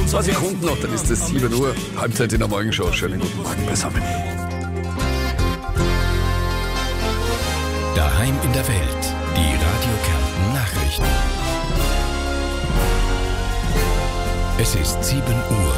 2 Sekunden noch, dann ist es 7 Uhr. Halbzeit in der Morgenshow. Schönen guten Morgen beisammen. Daheim in der Welt. Die Radio Kärnten Nachrichten. Es ist 7 Uhr.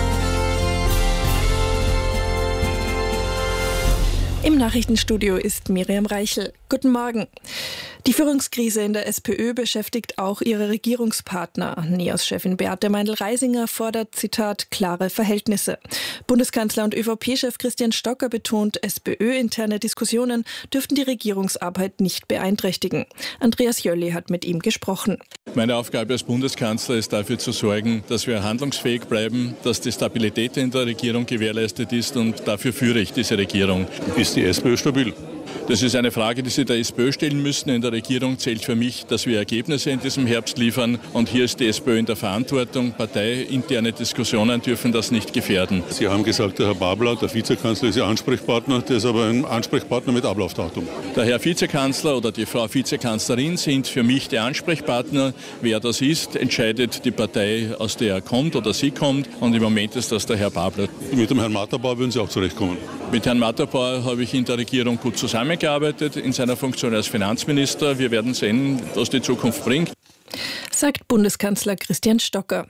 Im Nachrichtenstudio ist Miriam Reichel. Guten Morgen. Die Führungskrise in der SPÖ beschäftigt auch ihre Regierungspartner. NEOS-Chefin Beate Meindl-Reisinger fordert, Zitat, klare Verhältnisse. Bundeskanzler und ÖVP-Chef Christian Stocker betont, SPÖ-interne Diskussionen dürften die Regierungsarbeit nicht beeinträchtigen. Andreas Jölli hat mit ihm gesprochen. Meine Aufgabe als Bundeskanzler ist dafür zu sorgen, dass wir handlungsfähig bleiben, dass die Stabilität in der Regierung gewährleistet ist, und dafür führe ich diese Regierung. Ist die SPÖ stabil? Das ist eine Frage, die Sie der SPÖ stellen müssen. In der Regierung zählt für mich, dass wir Ergebnisse in diesem Herbst liefern. Und hier ist die SPÖ in der Verantwortung. Parteiinterne Diskussionen dürfen das nicht gefährden. Sie haben gesagt, der Herr Babler, der Vizekanzler, ist Ihr Ansprechpartner. Der ist aber ein Ansprechpartner mit Ablaufdatum. Der Herr Vizekanzler oder die Frau Vizekanzlerin sind für mich der Ansprechpartner. Wer das ist, entscheidet die Partei, aus der er kommt oder sie kommt. Und im Moment ist das der Herr Babler. Mit dem Herrn Matterbauer würden Sie auch zurechtkommen? Mit Herrn Matterbauer habe ich in der Regierung gut zusammengearbeitet, in seiner Funktion als Finanzminister. Wir werden sehen, was die Zukunft bringt, sagt Bundeskanzler Christian Stocker.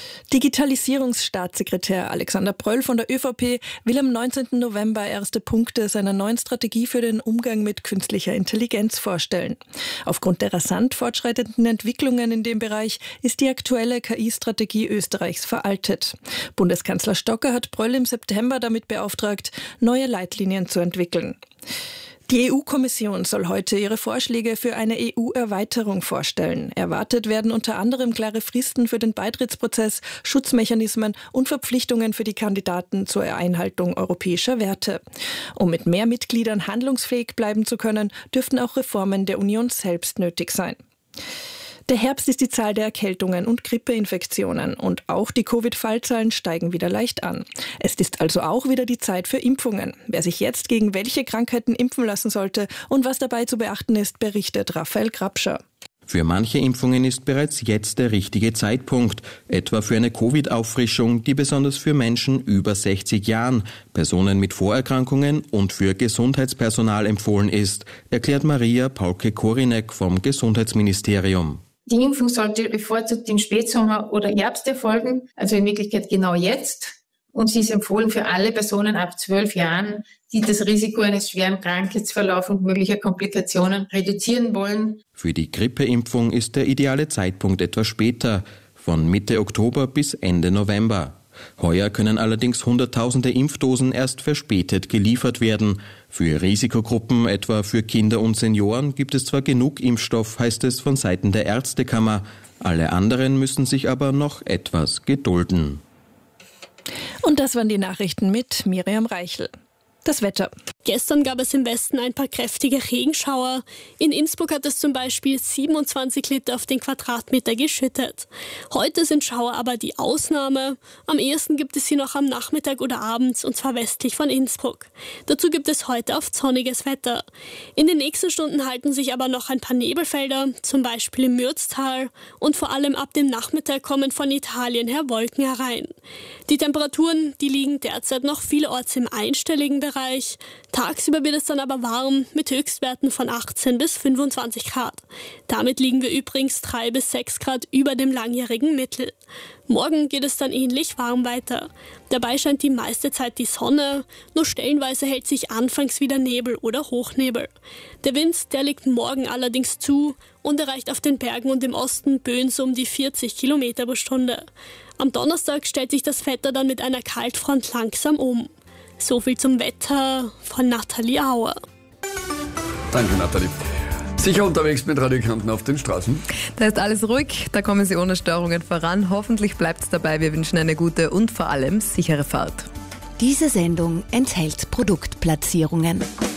Digitalisierungsstaatssekretär Alexander Pröll von der ÖVP will am 19. November erste Punkte seiner neuen Strategie für den Umgang mit künstlicher Intelligenz vorstellen. Aufgrund der rasant fortschreitenden Entwicklungen in dem Bereich ist die aktuelle KI-Strategie Österreichs veraltet. Bundeskanzler Stocker hat Pröll im September damit beauftragt, neue Leitlinien zu entwickeln. Die EU-Kommission soll heute ihre Vorschläge für eine EU-Erweiterung vorstellen. Erwartet werden unter anderem klare Fristen für den Beitrittsprozess, Schutzmechanismen und Verpflichtungen für die Kandidaten zur Einhaltung europäischer Werte. Um mit mehr Mitgliedern handlungsfähig bleiben zu können, dürften auch Reformen der Union selbst nötig sein. Der Herbst ist die Zahl der Erkältungen und Grippeinfektionen und auch die Covid-Fallzahlen steigen wieder leicht an. Es ist also auch wieder die Zeit für Impfungen. Wer sich jetzt gegen welche Krankheiten impfen lassen sollte und was dabei zu beachten ist, berichtet Raphael Grabscher. Für manche Impfungen ist bereits jetzt der richtige Zeitpunkt, etwa für eine Covid-Auffrischung, die besonders für Menschen über 60 Jahren, Personen mit Vorerkrankungen und für Gesundheitspersonal empfohlen ist, erklärt Maria Paulke-Korinek vom Gesundheitsministerium. Die Impfung sollte bevorzugt im Spätsommer oder Herbst erfolgen, also in Wirklichkeit genau jetzt. Und sie ist empfohlen für alle Personen ab 12 Jahren, die das Risiko eines schweren Krankheitsverlaufs und möglicher Komplikationen reduzieren wollen. Für die Grippeimpfung ist der ideale Zeitpunkt etwas später, von Mitte Oktober bis Ende November. Heuer können allerdings Hunderttausende Impfdosen erst verspätet geliefert werden. Für Risikogruppen, etwa für Kinder und Senioren, gibt es zwar genug Impfstoff, heißt es von Seiten der Ärztekammer. Alle anderen müssen sich aber noch etwas gedulden. Und das waren die Nachrichten mit Miriam Reichel. Das Wetter. Gestern gab es im Westen ein paar kräftige Regenschauer. In Innsbruck hat es zum Beispiel 27 Liter auf den Quadratmeter geschüttet. Heute sind Schauer aber die Ausnahme. Am ehesten gibt es sie noch am Nachmittag oder abends, und zwar westlich von Innsbruck. Dazu gibt es heute oft sonniges Wetter. In den nächsten Stunden halten sich aber noch ein paar Nebelfelder, zum Beispiel im Mürztal. Und vor allem ab dem Nachmittag kommen von Italien her Wolken herein. Die Temperaturen, die liegen derzeit noch vielerorts im einstelligen Bereich. Tagsüber wird es dann aber warm mit Höchstwerten von 18 bis 25 Grad. Damit liegen wir übrigens 3 bis 6 Grad über dem langjährigen Mittel. Morgen geht es dann ähnlich warm weiter. Dabei scheint die meiste Zeit die Sonne, nur stellenweise hält sich anfangs wieder Nebel oder Hochnebel. Der Wind, der legt morgen allerdings zu und erreicht auf den Bergen und im Osten Böen so um die 40 Kilometer pro Stunde. Am Donnerstag stellt sich das Wetter dann mit einer Kaltfront langsam um. So viel zum Wetter von Nathalie Auer. Danke, Nathalie. Sicher unterwegs mit Radio Kärnten auf den Straßen? Da ist alles ruhig, da kommen Sie ohne Störungen voran. Hoffentlich bleibt es dabei. Wir wünschen eine gute und vor allem sichere Fahrt. Diese Sendung enthält Produktplatzierungen.